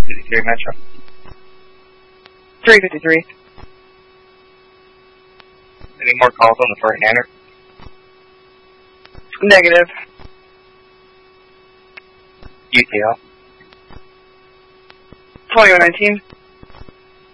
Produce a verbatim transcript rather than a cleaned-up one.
fifty-three Metro. three fifty-three. Any more calls on the front hander? Negative. U T L. twenty-one nineteen.